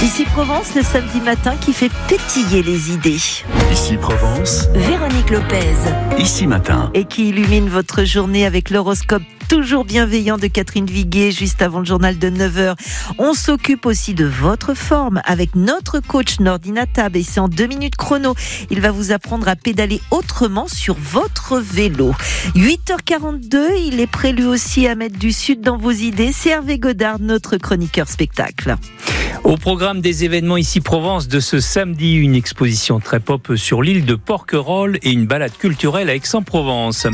Ici Provence, le samedi matin qui fait pétiller les idées. Ici Provence, Véronique Lopez. Ici Matin. Et qui illumine votre journée avec l'horoscope toujours bienveillant de Catherine Viguier, juste avant le journal de 9h. On s'occupe aussi de votre forme avec notre coach Nordina Tab. Et c'est en 2 minutes chrono. Il va vous apprendre à pédaler autrement sur votre vélo. 8h42, il est prêt lui aussi à mettre du sud dans vos idées. C'est Hervé Godard, notre chroniqueur spectacle. Au programme des événements Ici Provence de ce samedi, une exposition très pop sur l'île de Porquerolles et une balade culturelle à Aix-en-Provence.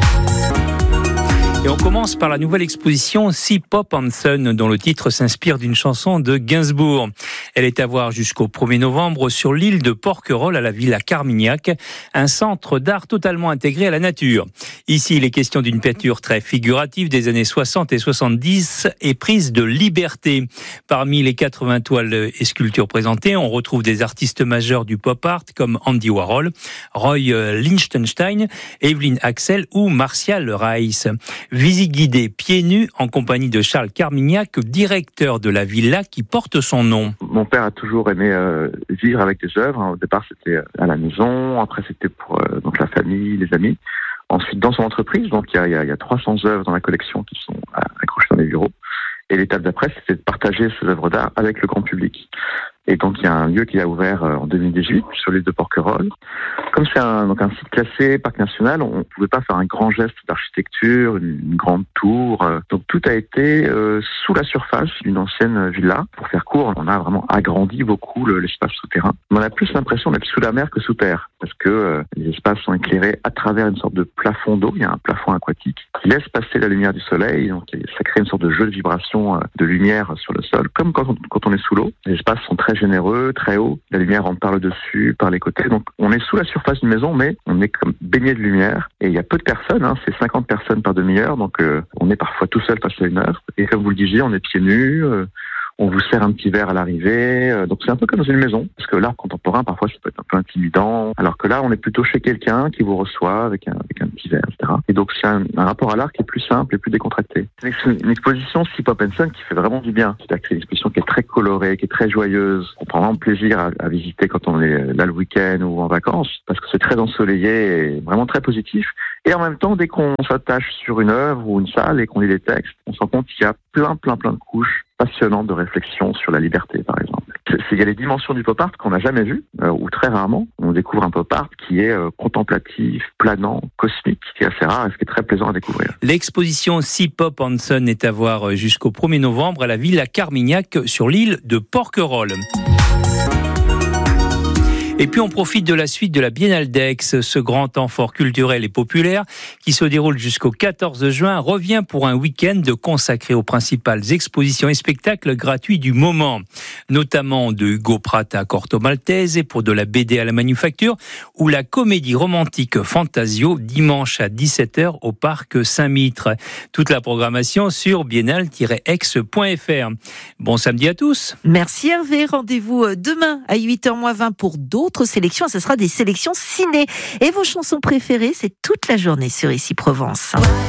Et on commence par la nouvelle exposition Sea Pop and Sun, dont le titre s'inspire d'une chanson de Gainsbourg. Elle est à voir jusqu'au 1er novembre sur l'île de Porquerolles à la Villa Carmignac, un centre d'art totalement intégré à la nature. Ici, il est question d'une peinture très figurative des années 60 et 70 et prise de liberté. Parmi les 80 toiles et sculptures présentées, on retrouve des artistes majeurs du pop art comme Andy Warhol, Roy Lichtenstein, Evelyn Axel ou Martial Reiss. Visite guidée pieds nus en compagnie de Charles Carmignac, directeur de la villa qui porte son nom. Mon père a toujours aimé vivre avec des œuvres. Au départ, c'était à la maison. Après, c'était pour donc la famille, les amis. Ensuite, dans son entreprise, donc il y a 300 œuvres dans la collection qui sont accrochées dans les bureaux. Et l'étape d'après, c'était de partager ces œuvres d'art avec le grand public. Et donc, il y a un lieu qui a ouvert en 2018 sur l'île de Porquerolles. Comme c'est un site classé parc national, on ne pouvait pas faire un grand geste d'architecture, une grande tour. Donc, tout a été sous la surface d'une ancienne villa. Pour faire court, on a vraiment agrandi beaucoup l'espace souterrain. On a plus l'impression d'être sous la mer que sous terre, parce que les espaces sont éclairés à travers une sorte de plafond d'eau. Il y a un plafond aquatique qui laisse passer la lumière du soleil. Donc, ça crée une sorte de jeu de vibration de lumière sur le sol, comme quand on est sous l'eau. Les espaces sont très généreux, très hauts. La lumière rentre par le dessus, par les côtés. Donc, on est sous la surface d'une maison, mais on est comme baigné de lumière. Et il y a peu de personnes, c'est 50 personnes par demi-heure. Donc, on est parfois tout seul face à une œuvre. Et comme vous le disiez, on est pieds nus. On vous sert un petit verre à l'arrivée. Donc, c'est un peu comme dans une maison. Parce que l'art contemporain, parfois, ça peut être un peu intimidant. Alors que là, on est plutôt chez quelqu'un qui vous reçoit avec un petit verre, etc. Et donc, c'est un rapport à l'art qui est plus simple et plus décontracté. C'est une exposition Sea Pop and Sun qui fait vraiment du bien. C'est-à-dire que c'est une exposition qui est très colorée, qui est très joyeuse. On prend vraiment plaisir à visiter quand on est là le week-end ou en vacances. Parce que c'est très ensoleillé et vraiment très positif. Et en même temps, dès qu'on s'attache sur une œuvre ou une salle et qu'on lit les textes, on se rend compte qu'il y a plein de couches passionnantes de réflexion sur la liberté, par exemple. Il y a les dimensions du pop art qu'on n'a jamais vues, ou très rarement. On découvre un pop art qui est contemplatif, planant, cosmique, qui est assez rare et ce qui est très plaisant à découvrir. L'exposition Sea Pop and Sun est à voir jusqu'au 1er novembre à la Villa Carmignac sur l'île de Porquerolles. Et puis on profite de la suite de la Biennale d'Aix. Ce grand temps fort culturel et populaire qui se déroule jusqu'au 14 juin revient pour un week-end consacré aux principales expositions et spectacles gratuits du moment, notamment de Hugo Pratt à Corto Maltese et pour de la BD à la Manufacture ou la comédie romantique Fantasio dimanche à 17h au parc Saint-Mitre. Toute la programmation sur biennale-aix.fr. Bon samedi à tous. Merci Hervé. Rendez-vous demain à 8h20 pour d'autres sélections. Ce sera des sélections ciné. Et vos chansons préférées, c'est toute la journée sur Ici Provence.